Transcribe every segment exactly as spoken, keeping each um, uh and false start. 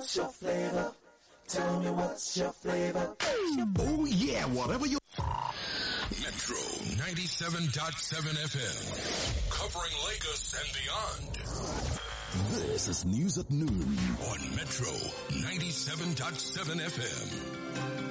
what's your flavor? Tell me what's your flavor? Oh yeah, whatever you... Metro ninety-seven point seven F M, covering Lagos and beyond. This is News at Noon on Metro ninety-seven point seven F M.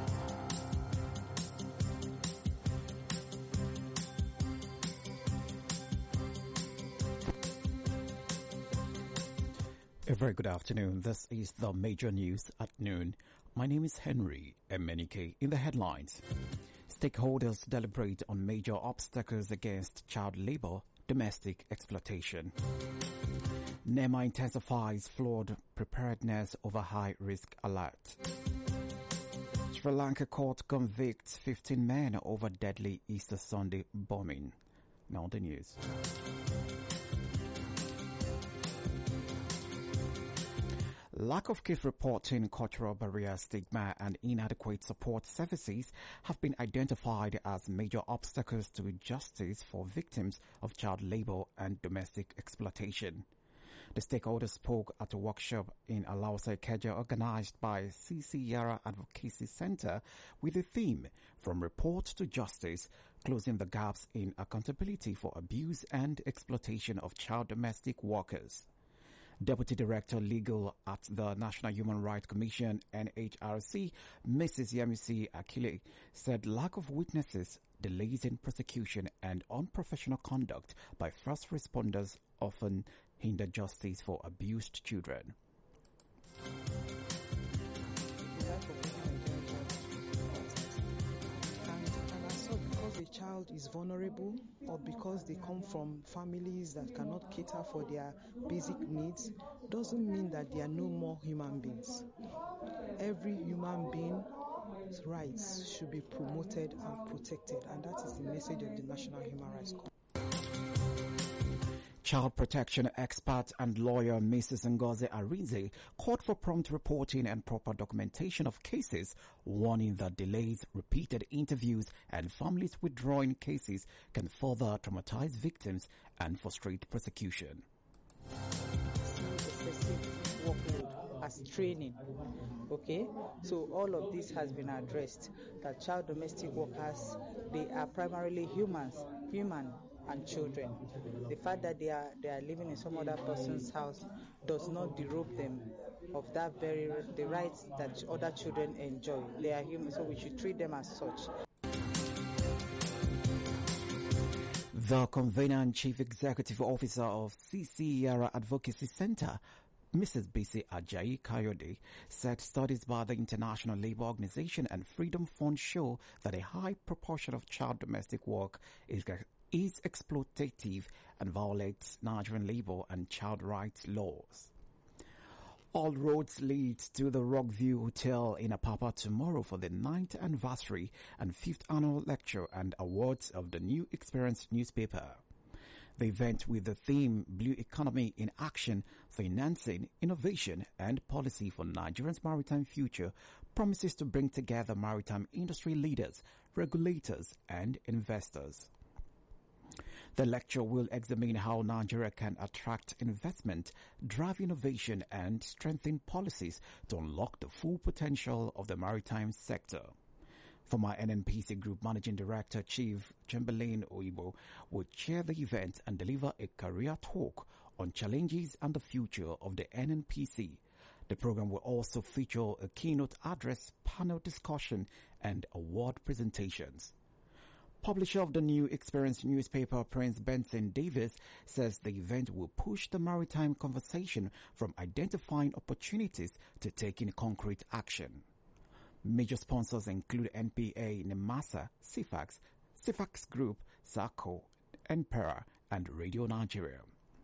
A very good afternoon. This is the major news at noon. My name is Henry Emenike. In the headlines, stakeholders deliberate on major obstacles against child labor, domestic exploitation. NEMA intensifies flood preparedness over high-risk alert. Sri Lanka court convicts fifteen men over deadly Easter Sunday bombing. Now the news. Lack of case reporting, cultural barrier, stigma, and inadequate support services have been identified as major obstacles to justice for victims of child labor and domestic exploitation. The stakeholders spoke at a workshop in Alausa Ikeja organized by C C Yara Advocacy Center with the theme From Report to Justice, Closing the Gaps in Accountability for Abuse and Exploitation of Child Domestic Workers. Deputy Director Legal at the National Human Rights Commission, N H R C, Missus Yemisi Akile, said lack of witnesses, delays in prosecution, and unprofessional conduct by first responders often hinder justice for abused children. Because a child is vulnerable or because they come from families that cannot cater for their basic needs doesn't mean that they are no more human beings. Every human being's rights should be promoted and protected, and that is the message of the National Human Rights Commission. Child protection expert and lawyer Missus Ngozi Arinze called for prompt reporting and proper documentation of cases, warning that delays, repeated interviews, and families withdrawing cases can further traumatize victims and frustrate prosecution. As training, okay? So all of this has been addressed, that child domestic workers, they are primarily humans, human and children. The fact that they are they are living in some other person's house does not derobe them of that very the rights that other children enjoy. They are human, so we should treat them as such. The convener and chief executive officer of C C Yara Advocacy Center, Missus Bisi Ajayi Kayode, said studies by the International Labour Organization and Freedom Fund show that a high proportion of child domestic work is is exploitative and violates Nigerian labour and child rights laws. All roads lead to the Rockview Hotel in Apapa tomorrow for the ninth anniversary and fifth annual lecture and awards of the New Experience newspaper. The event, with the theme Blue Economy in Action, Financing, Innovation and Policy for Nigeria's Maritime Future, promises to bring together maritime industry leaders, regulators and investors. The lecture will examine how Nigeria can attract investment, drive innovation and strengthen policies to unlock the full potential of the maritime sector. Former N N P C Group Managing Director Chief Chamberlain Oibo will chair the event and deliver a career talk on challenges and the future of the N N P C. The program will also feature a keynote address, panel discussion and award presentations. Publisher of the New Experience newspaper, Prince Benson Davis, says the event will push the maritime conversation from identifying opportunities to taking concrete action. Major sponsors include N P A, NEMASA, CIFAX, CIFAX Group, SACO, NPERA, and Radio Nigeria.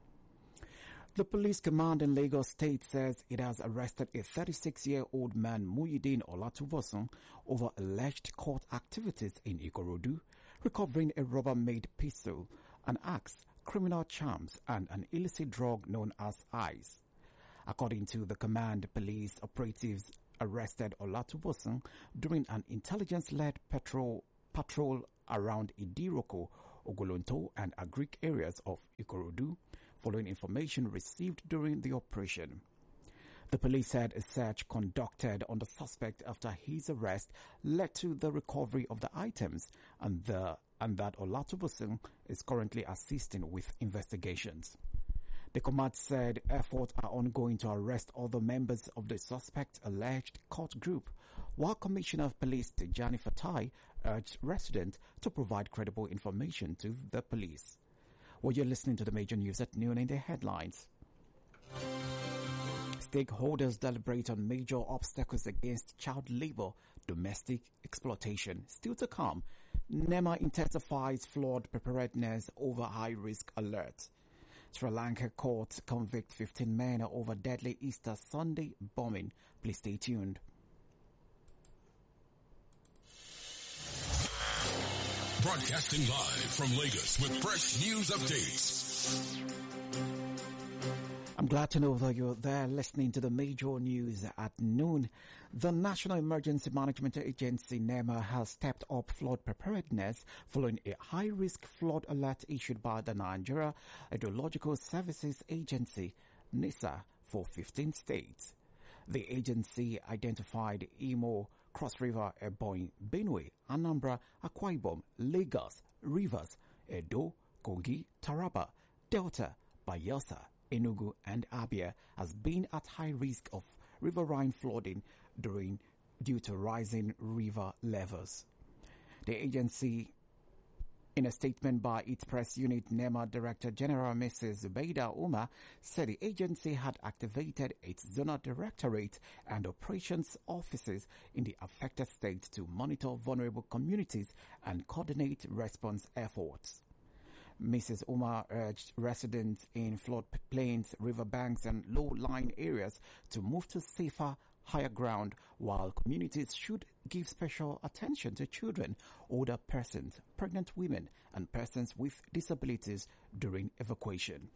The police command in Lagos State says it has arrested a thirty-six-year-old man, Muhyiddin Olatubosun, over alleged court activities in Ikorodu, recovering a rubber-made pistol, an axe, criminal charms, and an illicit drug known as ice. According to the command, police operatives arrested Olatubosun during an intelligence-led patrol, patrol around Idiroko, Ogolonto, and Agric areas of Ikorodu, following information received during the operation. The police said a search conducted on the suspect after his arrest led to the recovery of the items, and the and that Olatubosun is currently assisting with investigations. The command said efforts are ongoing to arrest other members of the suspect alleged cult group, while Commissioner of Police Tijani Fatai urged residents to provide credible information to the police. Well, you're listening to the major news at noon in the headlines. Stakeholders deliberate on major obstacles against child labor, domestic exploitation. Still to come, NEMA intensifies flood preparedness over high-risk alert. Sri Lanka court convict fifteen men over deadly Easter Sunday bombing. Please stay tuned. Broadcasting live from Lagos with fresh news updates. I'm glad to know that you're there listening to the major news at noon. The National Emergency Management Agency, NEMA, has stepped up flood preparedness following a high-risk flood alert issued by the Nigeria Hydrological Services Agency, NISA, for fifteen states. The agency identified Imo, Cross River, Ebonyi, Benue, Anambra, Akwa Ibom, Lagos, Rivers, Edo, Kogi, Taraba, Delta, Bayelsa, Enugu and Abia as being at high risk of riverine flooding during due to rising river levels. The agency, in a statement by its press unit, NEMA Director General Missus Zubeida Umar, said the agency had activated its zonal directorate and operations offices in the affected states to monitor vulnerable communities and coordinate response efforts. Missus Umar urged residents in floodplains, riverbanks and low-lying areas to move to safer, higher ground, while communities should give special attention to children, older persons, pregnant women and persons with disabilities during evacuation.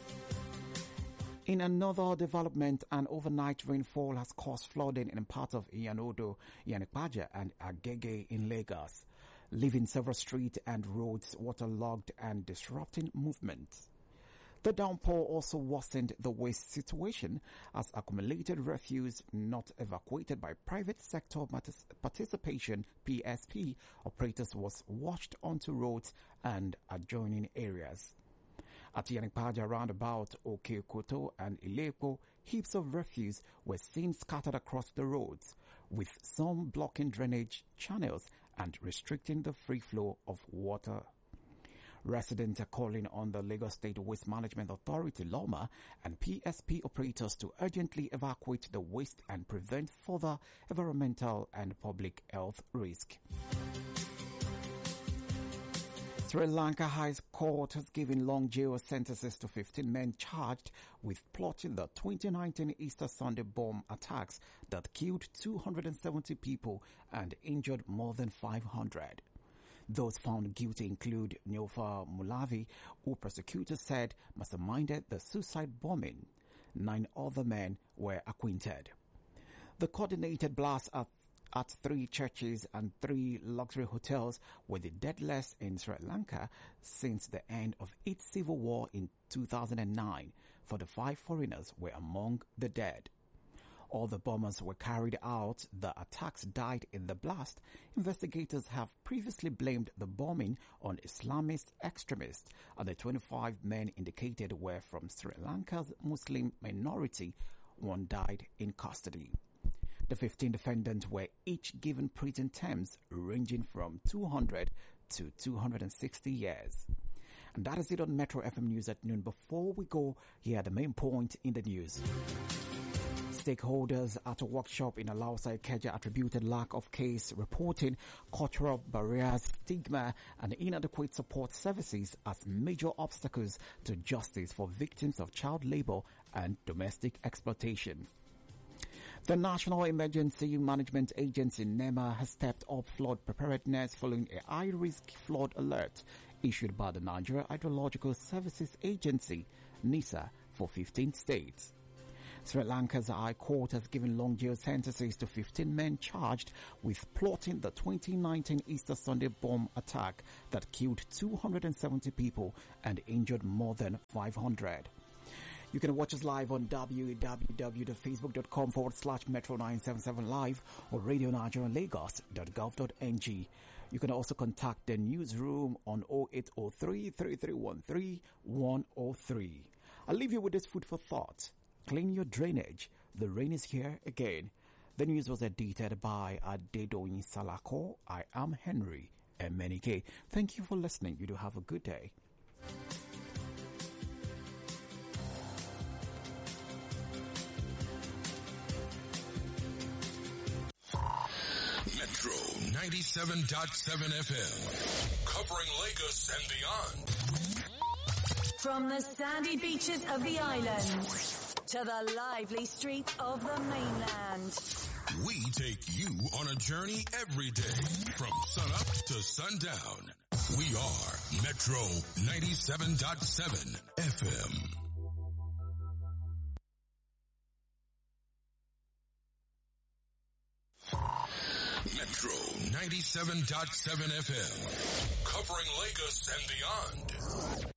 In another development, an overnight rainfall has caused flooding in parts of Iyanodo, Iyanikpaja and Agege in Lagos, leaving several streets and roads waterlogged and disrupting movement. The downpour also worsened the waste situation as accumulated refuse not evacuated by private sector participation P S P operators was washed onto roads and adjoining areas. At Iyanikpaja roundabout, Okeokoto and Ileko, heaps of refuse were seen scattered across the roads, with some blocking drainage channels and restricting the free flow of water. Residents are calling on the Lagos State Waste Management Authority, LOMA, and P S P operators to urgently evacuate the waste and prevent further environmental and public health risk. Sri Lanka High Court has given long jail sentences to fifteen men charged with plotting the twenty nineteen Easter Sunday bomb attacks that killed two hundred seventy people and injured more than five hundred. Those found guilty include Nyofa Mulavi, who prosecutors said masterminded the suicide bombing. Nine other men were acquitted. The coordinated blast at at three churches and three luxury hotels were the deadliest in Sri Lanka since the end of its civil war in two thousand nine. forty-five foreigners were among the dead. All the bombers were carried out. The attacks died in the blast. Investigators have previously blamed the bombing on Islamist extremists, and the twenty-five men indicated were from Sri Lanka's Muslim minority. One died in custody. The fifteen defendants were each given prison terms ranging from two hundred to two hundred sixty years. And that is it on Metro F M News at noon. Before we go, here are the main points in the news. Stakeholders at a workshop in Alausa Ikeja attributed lack of case reporting, cultural barriers, stigma, and inadequate support services as major obstacles to justice for victims of child labor and domestic exploitation. The National Emergency Management Agency, NEMA, has stepped up flood preparedness following a high-risk flood alert issued by the Nigeria Hydrological Services Agency, NISA, for fifteen states. Sri Lanka's High Court has given long jail sentences to fifteen men charged with plotting the twenty nineteen Easter Sunday bomb attack that killed two hundred seventy people and injured more than five hundred. You can watch us live on www.facebook.com forward slash Metro nine seven seven live or radio nigeria lagos dot gov dot n g. You can also contact the newsroom on oh eight oh three, three three one three, one oh three. I'll leave you with this food for thought. Clean your drainage. The rain is here again. The news was edited by Adedoyin Salako. I am Henry Emenike. Thank you for listening. You do have a good day. Metro ninety-seven point seven F M, covering Lagos and beyond. From the sandy beaches of the island to the lively streets of the mainland, we take you on a journey every day from sunup to sundown. We are Metro ninety-seven point seven F M. Metro ninety-seven point seven F M, covering Lagos and beyond.